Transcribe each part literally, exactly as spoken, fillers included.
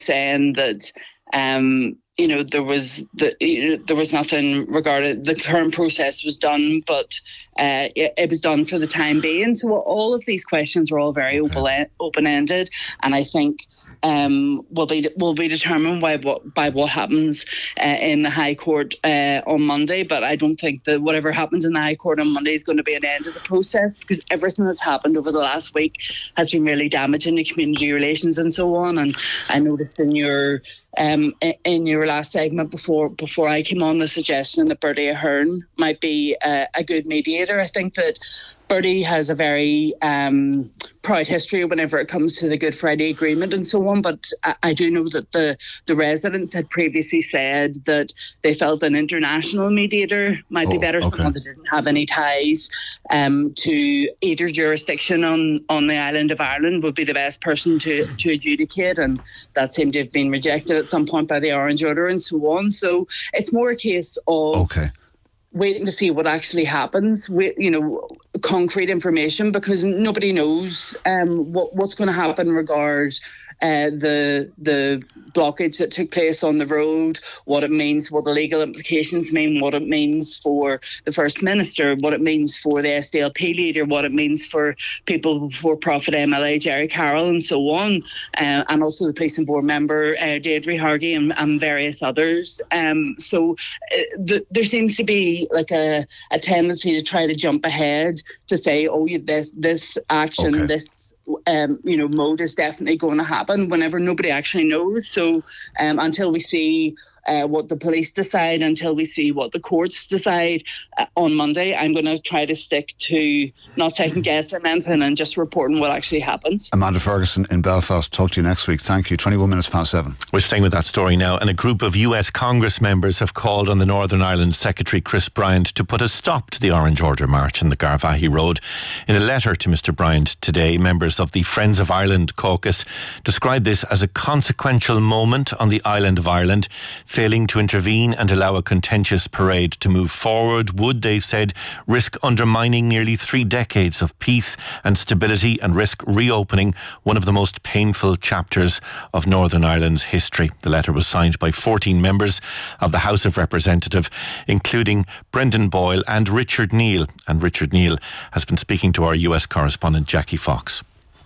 saying that um, you know there was the, you know, there was nothing regarding the current process was done, but uh, it, it was done for the time being. So all of these questions are all very okay. open ended, and I think. Um, will be will be determined by what by what happens uh, in the High Court uh, on Monday. But I don't think that whatever happens in the High Court on Monday is going to be an end of the process, because everything that's happened over the last week has been really damaging to community relations and so on. And I noticed in your um, in your last segment before before I came on the suggestion that Bertie Ahern might be uh, a good mediator. I think that Bertie has a very um, proud history whenever it comes to the Good Friday Agreement and so on, but I, I do know that the, the residents had previously said that they felt an international mediator might oh, be better, okay. someone that didn't have any ties um, to either jurisdiction on, on the island of Ireland would be the best person to, to adjudicate, and that seemed to have been rejected at some point by the Orange Order and so on. So it's more a case of... Okay. waiting to see what actually happens, with, you know, concrete information, because nobody knows um, what what's going to happen in regards uh, the the blockage that took place on the road, what it means, what the legal implications mean, what it means for the First Minister, what it means for the S D L P leader, what it means for people before profit M L A Jerry Carroll and so on, uh, and also the Police and Board member uh, Deirdre Hargey and, and various others. Um, so uh, the, there seems to be like a, a tendency to try to jump ahead to say, oh, this this action, okay. this um, you know, mode is definitely going to happen, whenever nobody actually knows. So um, until we see uh, what the police decide, until we see what the courts decide uh, on Monday, I'm going to try to stick to not second guessing anything and just reporting what actually happens. Amanda Ferguson in Belfast, talk to you next week. Thank you. twenty-one minutes past seven. We're staying with that story now, and a group of U S Congress members have called on the Northern Ireland Secretary Chris Bryant to put a stop to the Orange Order march in the Garvaghey Road. In a letter to Mister Bryant today, members of the Friends of Ireland caucus described this as a consequential moment on the island of Ireland. Failing to intervene and allow a contentious parade to move forward would, they said, risk undermining nearly three decades of peace and stability, and risk reopening one of the most painful chapters of Northern Ireland's history. The letter was signed by fourteen members of the House of Representatives, including Brendan Boyle and Richard Neal. And Richard Neal has been speaking to our U S correspondent Jackie Fox.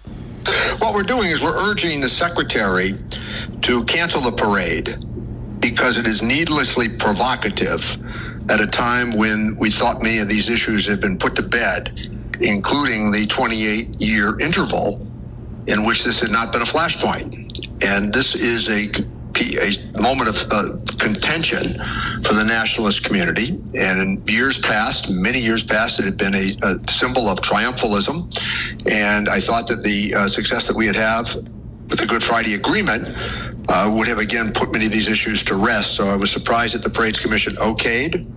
What we're doing is we're urging the Secretary to cancel the parade because it is needlessly provocative at a time when we thought many of these issues had been put to bed, including the twenty-eight year interval in which this had not been a flashpoint. And this is a, a moment of uh, contention for the nationalist community. And in years past, many years past, it had been a, a symbol of triumphalism. And I thought that the uh, success that we had have with the Good Friday Agreement uh, would have again put many of these issues to rest. So I was surprised that the Parades Commission okayed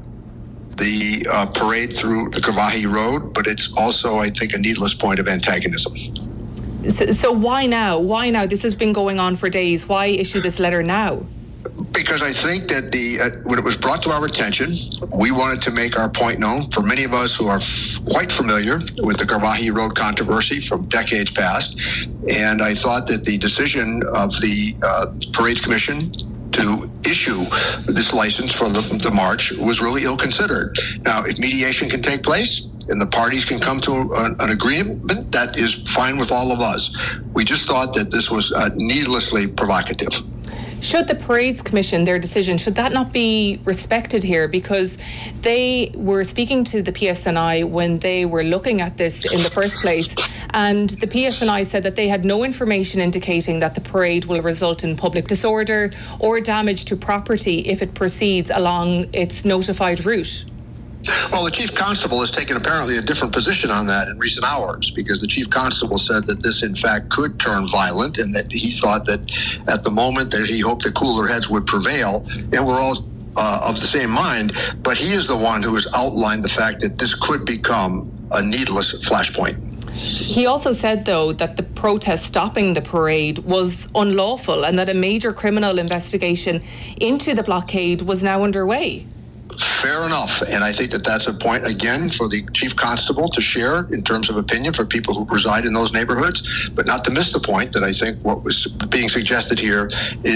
the uh, parade through the Garvaghey Road, but it's also, I think, a needless point of antagonism. So, so why now? Why now? This has been going on for days. Why issue this letter now? Because I think that the uh, when it was brought to our attention, we wanted to make our point known. For many of us who are f- quite familiar with the Garvaghey Road controversy from decades past, and I thought that the decision of the uh, Parades Commission to issue this license for the, the march was really ill-considered. Now, if mediation can take place and the parties can come to an, an agreement, that is fine with all of us. We just thought that this was uh, needlessly provocative. Should the Parades Commission, their decision, should that not be respected here? Because they were speaking to the P S N I when they were looking at this in the first place, and the P S N I said that they had no information indicating that the parade will result in public disorder or damage to property if it proceeds along its notified route. Well, the Chief Constable has taken apparently a different position on that in recent hours, because the Chief Constable said that this, in fact, could turn violent, and that he thought that at the moment that he hoped that cooler heads would prevail, and we're all uh, of the same mind. But he is the one who has outlined the fact that this could become a needless flashpoint. He also said, though, that the protest stopping the parade was unlawful and that a major criminal investigation into the blockade was now underway. fair enough. And I think that that's a point, again, for the chief constable to share in terms of opinion for people who reside in those neighborhoods, but not to miss the point that I think what was being suggested here is